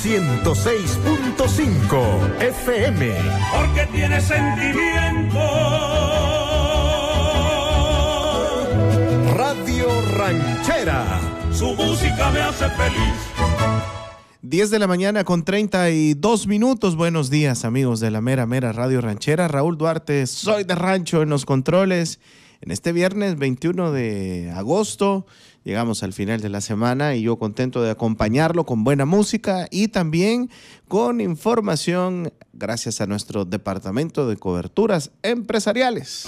106.5 FM. Porque tiene sentimiento. Radio Ranchera. Su música me hace feliz. 10 de la mañana con 32 minutos. Buenos días, amigos de la mera Radio Ranchera. Raúl Duarte, soy de rancho en los controles. En este viernes 21 de agosto llegamos al final de la semana y yo contento de acompañarlo con buena música y también con información gracias a nuestro departamento de coberturas empresariales.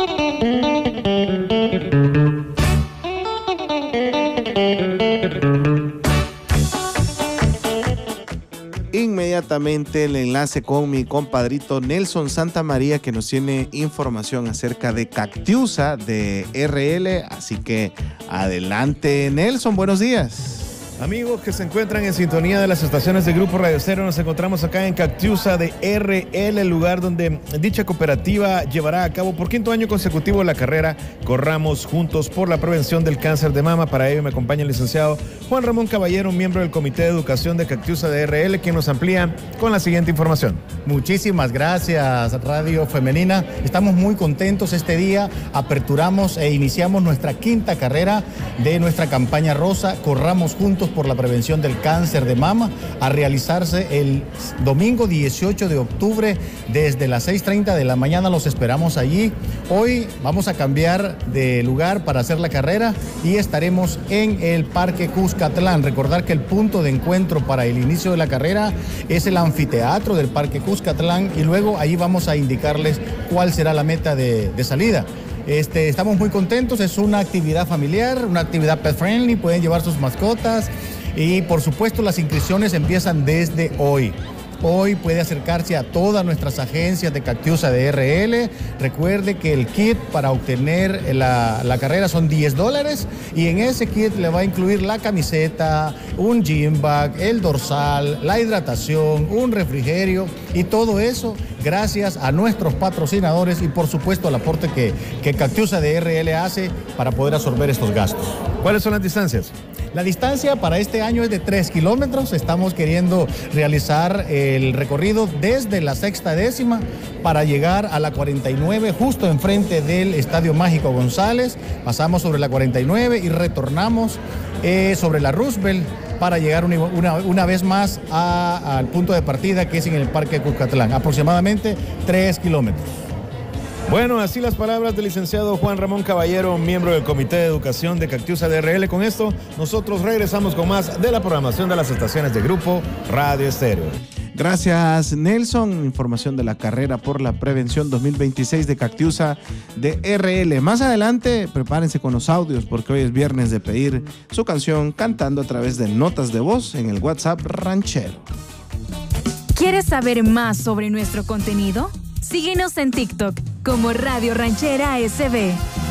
Inmediatamente el enlace con mi compadrito Nelson Santamaría, que nos tiene información acerca de Cactiusa de RL. Así que adelante, Nelson, buenos días. Amigos que se encuentran en sintonía de las estaciones de Grupo Radio Cero, nos encontramos acá en Cactiusa de RL, el lugar donde dicha cooperativa llevará a cabo por quinto año consecutivo la carrera Corramos Juntos por la Prevención del Cáncer de Mama. Para ello me acompaña el licenciado Juan Ramón Caballero, miembro del Comité de Educación de Cactiusa de RL, quien nos amplía con la siguiente información. Muchísimas gracias, Radio Femenina. Estamos muy contentos este día. Aperturamos e iniciamos nuestra quinta carrera de nuestra campaña rosa, Corramos Juntos por la Prevención del Cáncer de Mama, a realizarse el domingo 18 de octubre desde las 6:30 de la mañana. Los esperamos allí. Hoy vamos a cambiar de lugar para hacer la carrera y estaremos en el Parque Cuscatlán. Recordar que el punto de encuentro para el inicio de la carrera es el anfiteatro del Parque Cuscatlán y luego ahí vamos a indicarles cuál será la meta de salida. Estamos muy contentos, es una actividad familiar, una actividad pet friendly, pueden llevar sus mascotas y por supuesto las inscripciones empiezan desde hoy. Hoy puede acercarse a todas nuestras agencias de Cactiusa de RL. Recuerde que el kit para obtener la carrera son $10 y en ese kit le va a incluir la camiseta, un gym bag, el dorsal, la hidratación, un refrigerio y todo eso gracias a nuestros patrocinadores y por supuesto al aporte que Cactiusa de RL hace para poder absorber estos gastos. ¿Cuáles son las distancias? La distancia para este año es de 3 kilómetros. Estamos queriendo realizar el recorrido desde la sexta décima para llegar a la 49, justo enfrente del Estadio Mágico González. Pasamos sobre la 49 y retornamos sobre la Roosevelt para llegar una vez más al punto de partida, que es en el Parque Cuscatlán. Aproximadamente 3 kilómetros. Bueno, así las palabras del licenciado Juan Ramón Caballero, miembro del Comité de Educación de Cactiusa de RL. Con esto, nosotros regresamos con más de la programación de las estaciones de Grupo Radio Estéreo. Gracias, Nelson. Información de la carrera por la prevención 2026 de Cactiusa de RL. Más adelante, prepárense con los audios porque hoy es viernes de pedir su canción cantando a través de notas de voz en el WhatsApp Ranchero. ¿Quieres saber más sobre nuestro contenido? Síguenos en TikTok como Radio Ranchera SB.